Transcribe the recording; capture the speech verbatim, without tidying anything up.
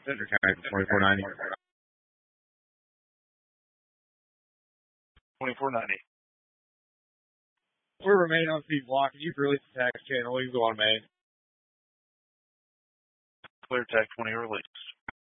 twenty-four ninety. twenty-four ninety. We're remaining on feed block. You've released the tax channel. You can go on main. Clear tag twenty release.